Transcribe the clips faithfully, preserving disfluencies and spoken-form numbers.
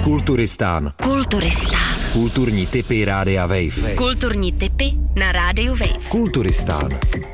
Kulturistán. Kulturistán. Kulturní tipy Rádia Wave. Kulturní tipy na Rádiu Wave. Kulturistán.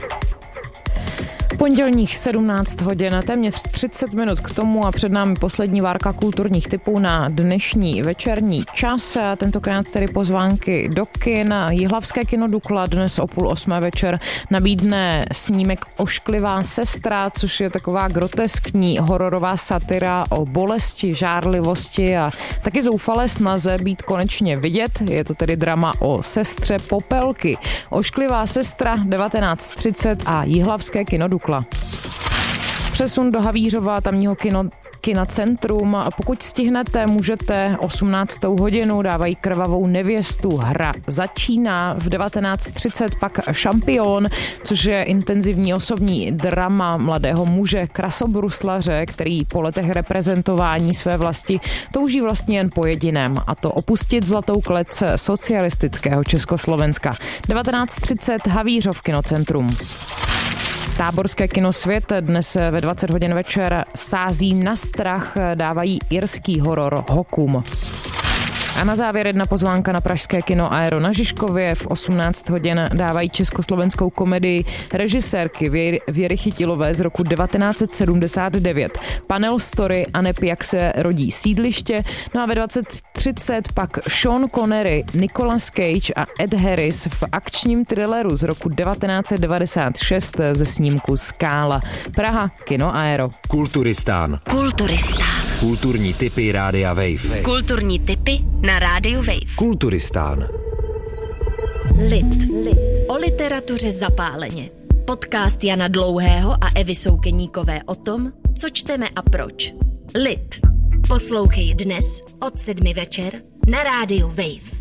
Pondělních sedmnáct hodin, téměř třicet minut k tomu a před námi poslední várka kulturních tipů na dnešní večerní čas. Tentokrát tedy pozvánky do kin. Jihlavské kino Dukla dnes o půl osmé večer nabídne snímek Ošklivá sestra, což je taková groteskní hororová satira o bolesti, žárlivosti a taky zoufalé snaze být konečně vidět. Je to tedy drama o sestře Popelky. Ošklivá sestra devatenáct třicet a Jihlavské kino Dukla. Přesun do Havířova, tamního kino Kina Centrum. Pokud stihnete, můžete osmnáctou hodinu, dávají Krvavou nevěstu. Hra začíná v devatenáct třicet, pak Šampion, což je intenzivní osobní drama mladého muže krasobruslaře, který po letech reprezentování své vlasti touží vlastně jen po jediném, a to opustit zlatou klec socialistického Československa. devatenáct třicet Havířov Kinocentrum. Táborské kino Svět dnes ve dvacet hodin večer sází na strach, dávají irský horor Hokum. A na závěr jedna pozvánka na pražské kino Aero na Žižkově. V osmnáct hodin dávají československou komedii režisérky Věry Chytilové z roku devatenáct sedmdesát devět. Panel story aneb Jak se rodí sídliště. No a ve dvacet třicet pak Sean Connery, Nicolas Cage a Ed Harris v akčním thrilleru z roku devatenáct devadesát šest ze snímku Skála. Praha, kino Aero. Kulturistán. Kulturistán. Kulturní tipy Rádia Wave. Kulturní tipy na Rádiu Wave. Kulturistán. Lit. Lit. O literatuře zapáleně. Podcast Jana Dlouhého a Evy Soukeníkové o tom, co čteme a proč. Lit. Poslouchej dnes od sedmi večer na Rádiu Wave.